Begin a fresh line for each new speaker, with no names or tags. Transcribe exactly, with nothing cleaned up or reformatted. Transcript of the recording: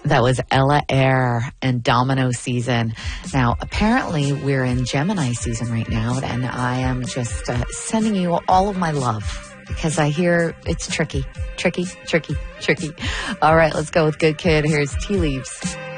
That was Ella Eyre and Domino Season. Now, apparently, we're in Gemini season right now, and I am just uh, sending you all of my love because I hear it's tricky, tricky, tricky, tricky. All right, let's go with Good Kid. Here's Tea Leaves.